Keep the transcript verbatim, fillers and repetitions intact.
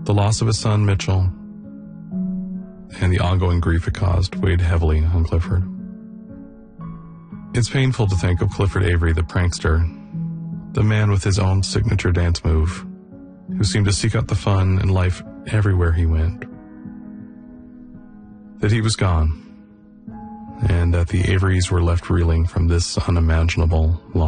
The loss of his son, Mitchell, and the ongoing grief it caused weighed heavily on Clifford. It's painful to think of Clifford Avery, the prankster, the man with his own signature dance move, who seemed to seek out the fun and life everywhere he went, that he was gone, and that the Averys were left reeling from this unimaginable loss.